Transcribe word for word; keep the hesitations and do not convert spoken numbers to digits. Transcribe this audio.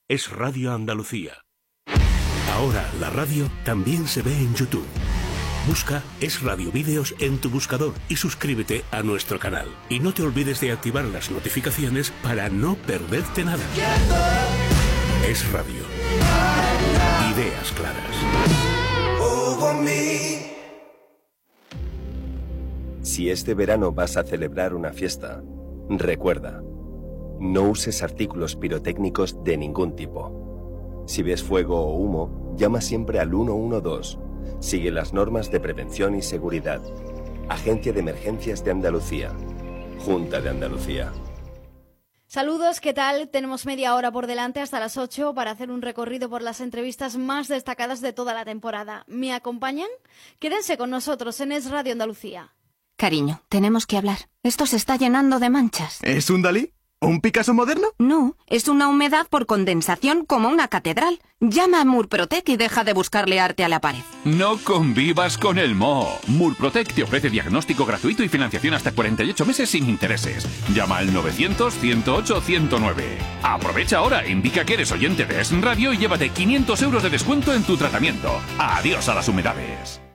Es Radio Andalucía. Ahora la radio también se ve en YouTube. Busca Es Radio Vídeos en tu buscador y suscríbete a nuestro canal. Y no te olvides de activar las notificaciones para no perderte nada. Es Radio. Ideas claras. Si este verano vas a celebrar una fiesta, recuerda, no uses artículos pirotécnicos de ningún tipo. Si ves fuego o humo, llama siempre al uno uno dos. Sigue las normas de prevención y seguridad. Agencia de Emergencias de Andalucía. Junta de Andalucía. Saludos, ¿qué tal? Tenemos media hora por delante hasta las ocho para hacer un recorrido por las entrevistas más destacadas de toda la temporada. ¿Me acompañan? Quédense con nosotros en Es Radio Andalucía. Cariño, tenemos que hablar. Esto se está llenando de manchas. ¿Es un Dalí? ¿Un Picasso moderno? No, es una humedad por condensación como una catedral. Llama a Murprotec y deja de buscarle arte a la pared. No convivas con el moho. Murprotec te ofrece diagnóstico gratuito y financiación hasta cuarenta y ocho meses sin intereses. Llama al novecientos, ciento ocho, ciento nueve. Aprovecha ahora, indica que eres oyente de Es Radio y llévate quinientos euros de descuento en tu tratamiento. Adiós a las humedades.